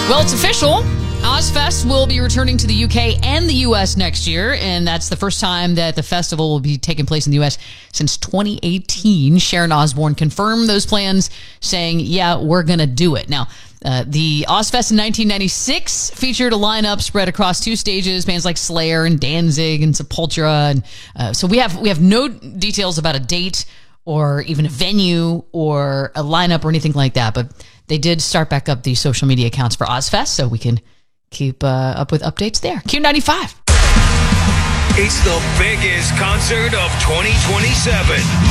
Well, it's official. Ozfest will be returning to the UK and the US next year, and that's the first time that the festival will be taking place in the US since 2018. Sharon Osbourne confirmed those plans, saying, yeah, we're going to do it. Now, the Ozfest in 1996 featured a lineup spread across 2 stages, bands like Slayer and Danzig and Sepultura. And so we have no details about a date or even a venue or a lineup or anything like that, but they did start back up the social media accounts for Ozfest, so we can keep up with updates there. Q95. It's the biggest concert of 2027.